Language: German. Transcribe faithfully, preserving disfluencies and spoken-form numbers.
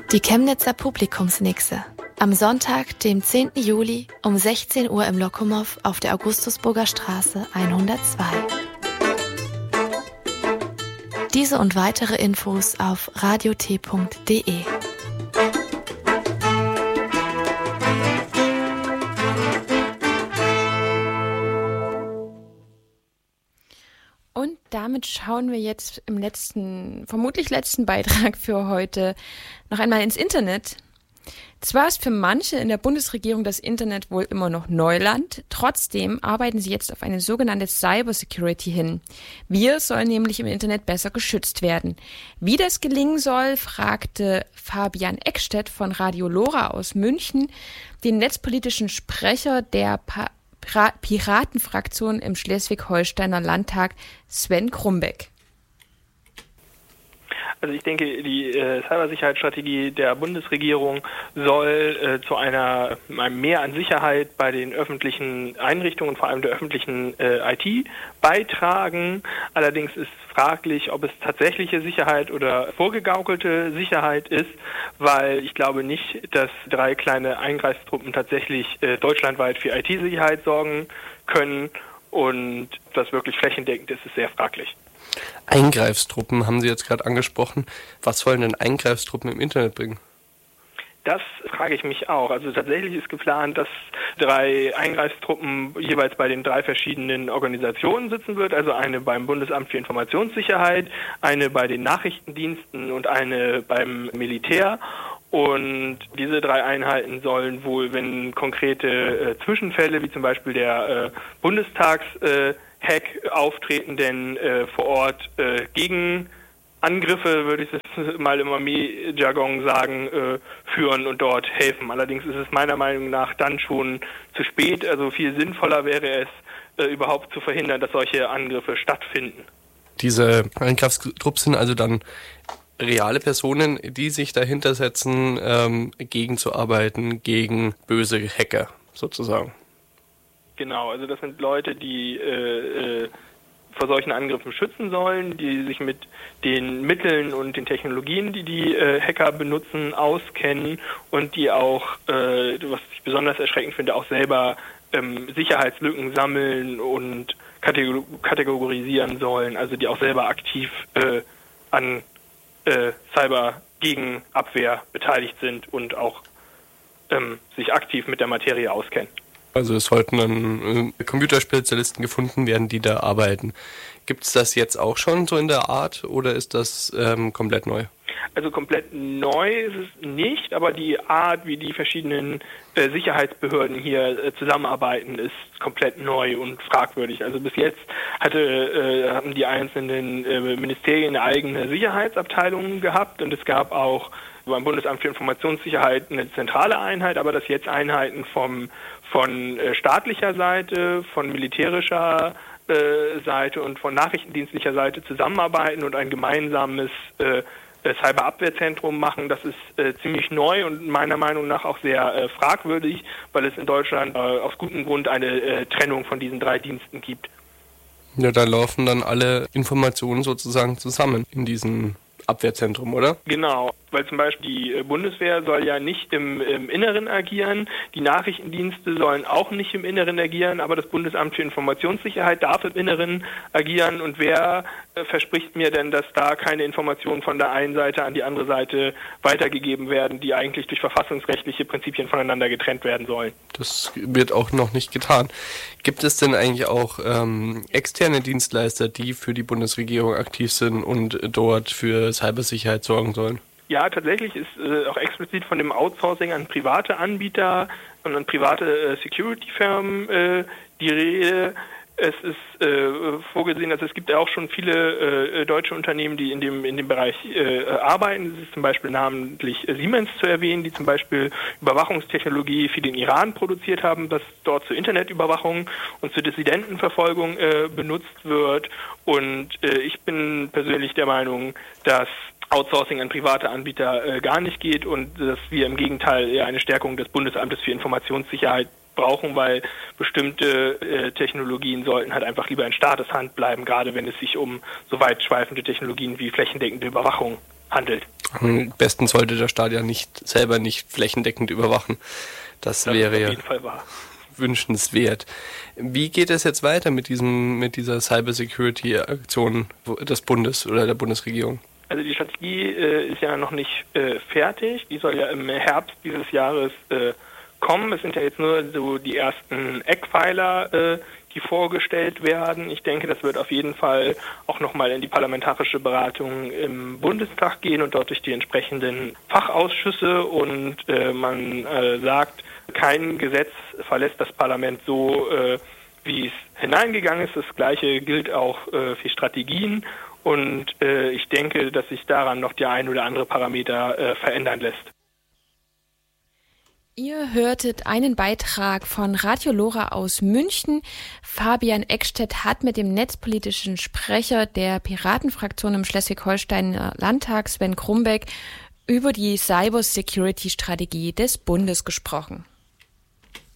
Die Chemnitzer Publikumsnixe. Am Sonntag, dem zehnten Juli um sechzehn Uhr im Lokomow auf der Augustusburger Straße hundertzwei. Diese und weitere Infos auf radiot punkt de. Und damit schauen wir jetzt im letzten, vermutlich letzten Beitrag für heute noch einmal ins Internet. Zwar ist für manche in der Bundesregierung das Internet wohl immer noch Neuland, trotzdem arbeiten sie jetzt auf eine sogenannte Cybersecurity hin. Wir sollen nämlich im Internet besser geschützt werden. Wie das gelingen soll, fragte Fabian Eckstedt von Radio Lora aus München den netzpolitischen Sprecher der pa- Piratenfraktion im Schleswig-Holsteiner Landtag, Sven Krumbeck. Also ich denke, die äh, Cybersicherheitsstrategie der Bundesregierung soll äh, zu einer einem Mehr an Sicherheit bei den öffentlichen Einrichtungen, vor allem der öffentlichen äh, I T, beitragen. Allerdings ist fraglich, ob es tatsächliche Sicherheit oder vorgegaukelte Sicherheit ist, weil ich glaube nicht, dass drei kleine Eingreiftruppen tatsächlich äh, deutschlandweit für I T-Sicherheit sorgen können, und das wirklich flächendeckend ist, ist sehr fraglich. Eingreiftruppen haben Sie jetzt gerade angesprochen. Was sollen denn Eingreiftruppen im Internet bringen? Das frage ich mich auch. Also tatsächlich ist geplant, dass drei Eingreiftruppen jeweils bei den drei verschiedenen Organisationen sitzen wird. Also eine beim Bundesamt für Informationssicherheit, eine bei den Nachrichtendiensten und eine beim Militär. Und diese drei Einheiten sollen wohl, wenn konkrete äh, Zwischenfälle, wie zum Beispiel der äh, Bundestags äh, Hack auftreten, denn äh, vor Ort äh, Gegenangriffe, würde ich das mal im Armee-Jargon sagen, äh, führen und dort helfen. Allerdings ist es meiner Meinung nach dann schon zu spät. Also viel sinnvoller wäre es, äh, überhaupt zu verhindern, dass solche Angriffe stattfinden. Diese Eingreiftruppen sind also dann reale Personen, die sich dahinter setzen, ähm, gegenzuarbeiten gegen böse Hacker sozusagen. Genau, also das sind Leute, die äh, äh, vor solchen Angriffen schützen sollen, die sich mit den Mitteln und den Technologien, die die äh, Hacker benutzen, auskennen und die auch, äh, was ich besonders erschreckend finde, auch selber ähm, Sicherheitslücken sammeln und kategor- kategorisieren sollen, also die auch selber aktiv äh, an äh, Cyber-Gegenabwehr beteiligt sind und auch ähm, sich aktiv mit der Materie auskennen. Also es sollten dann äh, Computerspezialisten gefunden werden, die da arbeiten. Gibt es das jetzt auch schon so in der Art oder ist das ähm, komplett neu? Also komplett neu ist es nicht, aber die Art, wie die verschiedenen äh, Sicherheitsbehörden hier äh, zusammenarbeiten, ist komplett neu und fragwürdig. Also bis jetzt hatte, äh, hatten die einzelnen äh, Ministerien eine eigene Sicherheitsabteilung gehabt und es gab auch beim Bundesamt für Informationssicherheit eine zentrale Einheit, aber dass jetzt Einheiten vom, von äh, staatlicher Seite, von militärischer äh, Seite und von nachrichtendienstlicher Seite zusammenarbeiten und ein gemeinsames äh, Cyberabwehrzentrum machen, das ist äh, ziemlich neu und meiner Meinung nach auch sehr äh, fragwürdig, weil es in Deutschland äh, aus gutem Grund eine äh, Trennung von diesen drei Diensten gibt. Ja, da laufen dann alle Informationen sozusagen zusammen in diesem Abwehrzentrum, oder? Genau, weil zum Beispiel die Bundeswehr soll ja nicht im, im Inneren agieren, die Nachrichtendienste sollen auch nicht im Inneren agieren, aber das Bundesamt für Informationssicherheit darf im Inneren agieren und wer äh, verspricht mir denn, dass da keine Informationen von der einen Seite an die andere Seite weitergegeben werden, die eigentlich durch verfassungsrechtliche Prinzipien voneinander getrennt werden sollen? Das wird auch noch nicht getan. Gibt es denn eigentlich auch ähm, externe Dienstleister, die für die Bundesregierung aktiv sind und dort für Cybersicherheit sorgen sollen? Ja, tatsächlich ist äh, auch explizit von dem Outsourcing an private Anbieter und an private äh, Security-Firmen äh, die Rede. Es ist äh, vorgesehen, also es gibt ja auch schon viele äh, deutsche Unternehmen, die in dem in dem Bereich äh, arbeiten. Es ist zum Beispiel namentlich äh, Siemens zu erwähnen, die zum Beispiel Überwachungstechnologie für den Iran produziert haben, das dort zur Internetüberwachung und zur Dissidentenverfolgung äh, benutzt wird. Und äh, ich bin persönlich der Meinung, dass Outsourcing an private Anbieter äh, gar nicht geht und dass wir im Gegenteil eher eine Stärkung des Bundesamtes für Informationssicherheit brauchen, weil bestimmte äh, Technologien sollten halt einfach lieber in Staateshand bleiben, gerade wenn es sich um so weitschweifende Technologien wie flächendeckende Überwachung handelt. Am besten sollte der Staat ja nicht selber nicht flächendeckend überwachen. Das, das wäre ja wünschenswert. Wie geht es jetzt weiter mit diesem mit dieser Cybersecurity-Aktion des Bundes oder der Bundesregierung? Also die Strategie äh, ist ja noch nicht äh, fertig. Die soll ja im Herbst dieses Jahres äh, kommen. Es sind ja jetzt nur so die ersten Eckpfeiler, äh, die vorgestellt werden. Ich denke, das wird auf jeden Fall auch nochmal in die parlamentarische Beratung im Bundestag gehen und dort durch die entsprechenden Fachausschüsse. Und äh, man äh, sagt, kein Gesetz verlässt das Parlament so, äh, wie es hineingegangen ist. Das Gleiche gilt auch äh, für Strategien. Und äh, ich denke, dass sich daran noch der ein oder andere Parameter äh, verändern lässt. Ihr hörtet einen Beitrag von Radio Lora aus München. Fabian Eckstedt hat mit dem netzpolitischen Sprecher der Piratenfraktion im Schleswig-Holsteiner Landtag, Sven Krumbeck, über die Cybersecurity-Strategie des Bundes gesprochen.